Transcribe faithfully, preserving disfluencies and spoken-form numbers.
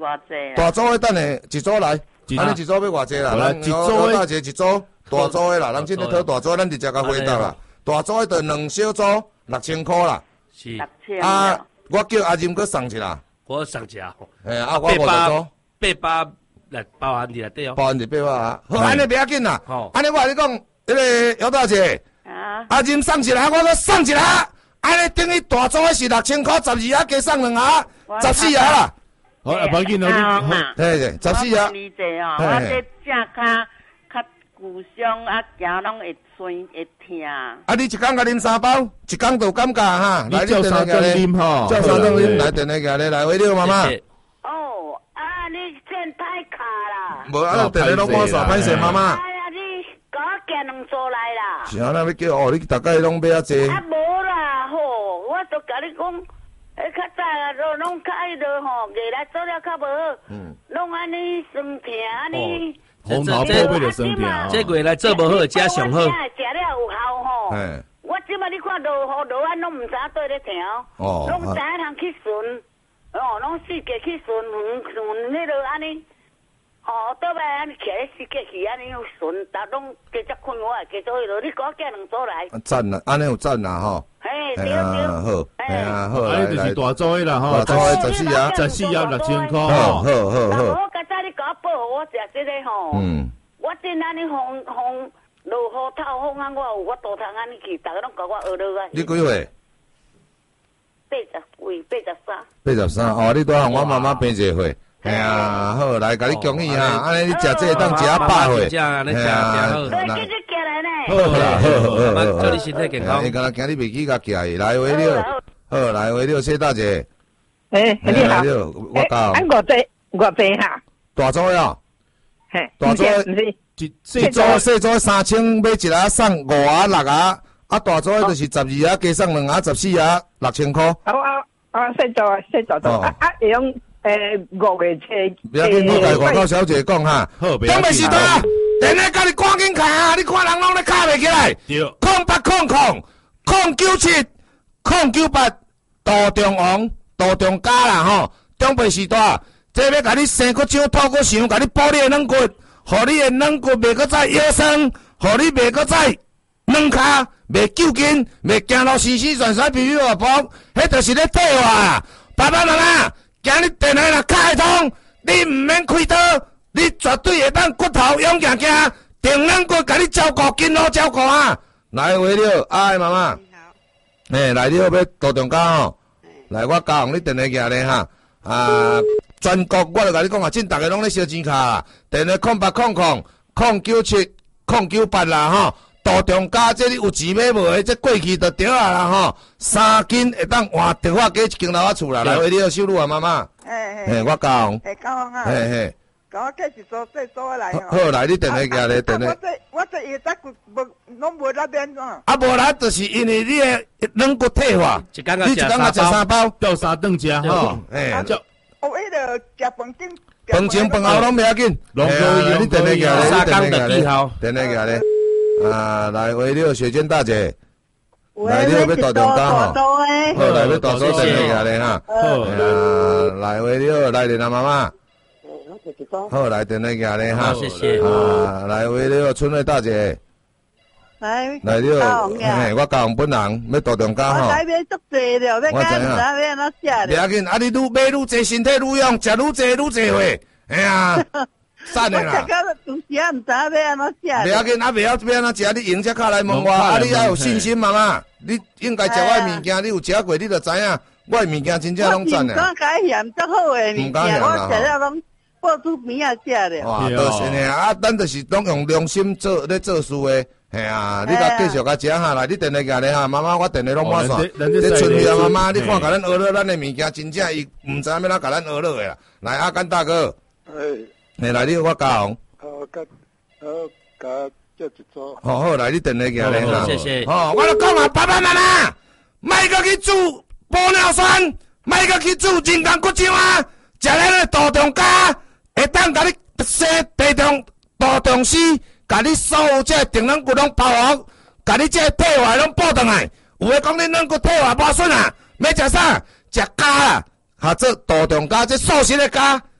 偌济？ 大组的等下一组来，安尼一组要偌济啦？咱一组大姐一组，大组的啦，咱今日讨大组，咱直接甲回答啦。大组的就两小组六千块啦。 是。 六千。 啊，我叫阿任搁送一啦。 我送一下。 诶，啊，我五十组。 八百来包含伫内底哦。 包含伫八百啊。好，安尼不要紧啦。好，安尼我甲你讲，迄个姚大姐。啊。阿任送一下，我搁送一下。安尼等于大组的是六千块，十二下加送两下，十四下啦。 好，啊，要紧咯，你嘿嘿，十四下。 理解哦，我这正较较骨伤啊，行拢会酸会痛。 啊，你一工甲啉三包，一工就感觉哈。 来，叫三顿啉吼， 叫三顿啉，来电话甲你来回了妈妈。 哦，啊，你真太卡啦。 无啊，电话拢我煞歹势妈妈。 哎呀，你甲我寄两组来啦。 是啊，那要叫哦，你大概拢要啊济。 啊，无啦，吼，我都甲你讲，迄较早啊，都拢较迄落吼，过来做了较无好，嗯，拢安尼酸痛安尼。 红桃宝贝的酸痛， 这月来做无好，加上好。 食了有效吼。我即摆你看落雨落安拢毋知影对咧听哦，拢知影通去顺，哦，拢四界去顺顺顺迄落安尼。哦，倒摆安尼徛咧四界去安尼有顺，但拢加只困我，加做迄落，你给我寄两组来。 赞啦，安尼有赞啦吼。 嘿，对对， 好，哎呀，好， 安尼就是大组的啦吼， 大组的十四啊， 十四啊六千块， 好好好好。 我刚才你给我报，我食这个吼，嗯，我真安尼风风落雨透风啊，我有我多通安尼去，大家拢甲我学落啊。 你几岁？ 八十岁，八十三。 八十三，哦，你拄向我妈妈平一岁。哎呀，好，来，甲你恭喜哈！安尼你食这当食百岁， 哎呀， 来，继续寄来呢。 好啦，好好好， 祝你身体健康。 你敢若今日袂记甲寄去，来回了，好，来回了，谢大姐。 哎，你好， 我教。 啊，我这我这哈。 大组呀， 嘿， 大组，细组细组三千买一下送五下六下，啊大组就是十二下加送两下，十四下六千块。 好啊啊，细组细组组啊啊，会用。诶，五月七， 不要紧，我甲外口小姐讲哈， 好， 准备时代，电话甲你赶紧开啊！你看人拢咧卡袂起来，空八空空空九七空九八，大中王大中家啦吼，准备时代，这要甲你生个少吐个想，甲你补你的软骨，互你的软骨袂搁再腰酸，互你袂搁再软骹，袂揪筋，袂行路死死转转皮皮活薄，迄就是咧退化啊！爸爸妈妈。今日电话若开通，你毋免开刀，你绝对会当骨头勇行行，定能够甲你照顾，紧好照顾啊！来回了，爱妈妈。你好。诶，来了要大中家吼，来我教你电话寄咧哈。啊，全国我就甲你讲啊，真逐个拢咧烧钱卡，电话空八空空空九七空九八啦吼。大中家这你有钱买无的，这过去就对啊啦吼，三斤会当换电话加一间楼仔厝啦，来为你要收入啊妈妈。 嘿嘿，我讲。 嘿，讲啊。 嘿嘿。 甲我计一组细组来吼。 好，来你电话寄咧，电话。 我这我这药早无拢无那边怎？ 啊，无啦，就是因为你的软骨退化， 一工你一工啊食三包， 吊三顿食吼。 嘿， 就哦，迄个食饭前。 饭前饭后拢袂要紧。 拢可以， 你电话寄咧， 三工就记好。 电话寄咧。啊，来回了雪娟大姐，来了要大中家吼，好来要大组电话来哈，好，来回了来电啊妈妈，好来电话来咧哈， 谢谢， 啊来回了春瑞大姐， 来来了，嘿，我教本人要大中家吼， 我买买足济了，要干啥要安怎写不要紧，啊你愈买愈济，身体愈勇，食愈济愈济货，哎呀。散的啦！ 我食到有时啊，唔知要安怎写。 袂要紧，啊，袂晓要安怎食，你用只卡来问我，啊，你要有信心妈妈，你应该食我的物件，你有食过，你就知影，我的物件真正拢赞的。 我唔敢改嫌，足好的物件，我食了拢报出边啊食的。 哇，多谢呢，啊，咱就是拢用良心做咧做事的，系啊，你甲继续甲食下来，你电话寄咧哈，妈妈，我电话拢满线，你春雨啊，妈妈，你看甲咱学落咱的物件，真正伊唔知影要哪甲咱学落的啦。来，阿甘大哥，哎，来你我教。 好，甲好甲这一组。 好好，来你电话寄咧哈。 谢谢。 哦，我就讲啊，爸爸妈妈，莫搁去煮玻尿酸，莫搁去煮人工骨浆啊，食咱个大中家，会当甲你生地中大中丝，甲你所有这定软骨拢包好，甲你这退化拢补转来。有诶讲你软骨退化无顺啊，要食啥？食鸡啊，或者大中家这素食的鸡。